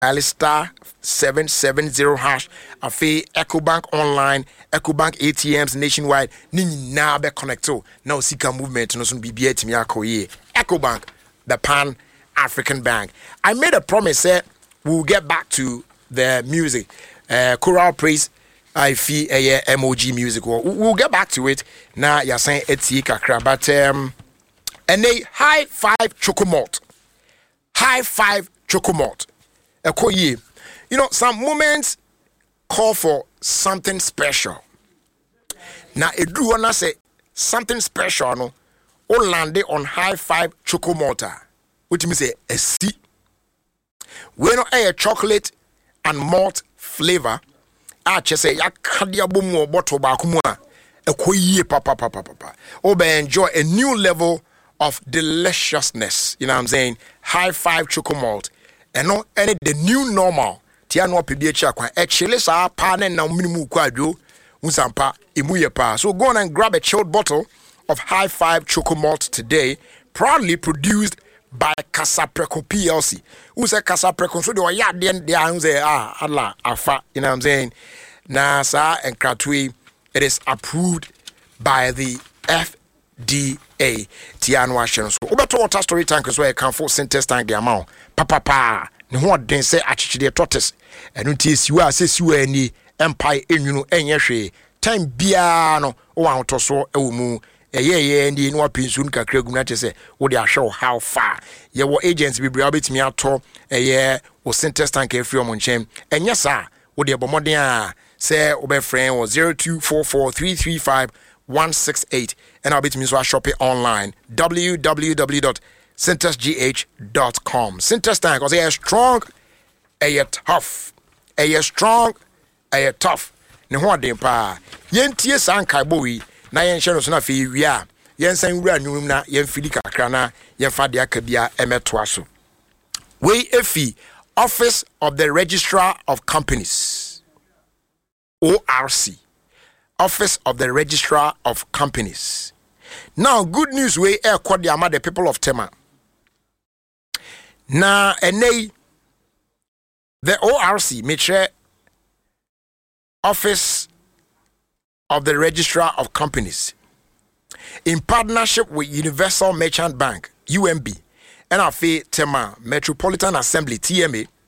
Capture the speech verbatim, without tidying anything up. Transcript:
star seven seven zero hash afi EcoBank online, EcoBank A T Ms nationwide ni nyina be connecto na osika movement no so bibia timi akoye. EcoBank, the Pan African Bank. I made a promise that we'll get back to the music. Uh, choral praise I feel a M O G music. We'll, we'll get back to it. Now you're saying it's kakra, but um and a high five chocomalt. High five chocomalt. You know, some moments call for something special. Now, it do wanna say something special, no, or landed on high five chocomalt, which means a, a C. We know a chocolate and malt flavor. I just say, ya kadia boom bottle bakumwa, a koye papa papa papa. Obe enjoy a new level of deliciousness. You know what I'm saying? High five chocomalt. And no any the new normal tiano pbh kwa actually sa pa na na minimu kwadwo unsampa imuye pa. So go on and grab a chilled bottle of High Five Chocomalt today, proudly produced by Casapreco P L C. Who say Casapreco so the ya den de anze ah ala afa, you know what I'm saying? Na sa and kratwe, it is approved by the F D A. Tiano Ashen. So obeto water story tank so e kan for synthesis tank the amount. Papa pa ne ho den say achichide tortoise enu tie siwa se siwa ani empire enwunu enye hwe time bia no o wa hoto so ewo mu eye ye ndi no apinsu nkakra gu na tese wo de ahwe how far ye wo agents bibria obetimi ato eye wo synthesis tank afri omo nchem enye sa wo de bomoden a say obefren wo zero two four four three three five one six eight and I'll be to so shop it online w w w dot synthesis g h dot com. Synthesis tank because they are strong, they are tough, they are strong, they are tough. Ne ho den pa yentie san kai bowi na yen hye no so na fe wi a yen san wura nwum na yen fili kakra na yen fa de akabia emeto aso. We efi Office of the Registrar of Companies, O R C. Office of the Registrar of Companies. Now, good news we air quad the people of Tema. Now, and they, the O R C, Mitre, Office of the Registrar of Companies, in partnership with Universal Merchant Bank, U M B, and our Tema Metropolitan Assembly, T M A,